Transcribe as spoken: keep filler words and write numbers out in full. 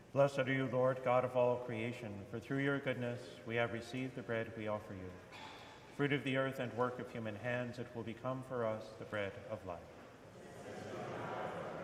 Blessed are you, Lord, God of all creation, for through your goodness we have received the bread we offer you. Fruit of the earth and work of human hands, it will become for us the bread of life.